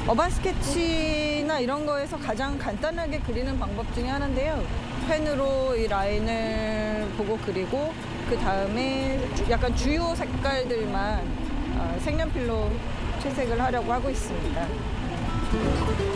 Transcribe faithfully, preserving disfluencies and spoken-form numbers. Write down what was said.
어반 스케치나 이런 거에서 가장 간단하게 그리는 방법 중에 하나인데요. 펜으로 이 라인을 보고 그리고 그 다음에 약간 주요 색깔들만 색연필로 채색을 하려고 하고 있습니다.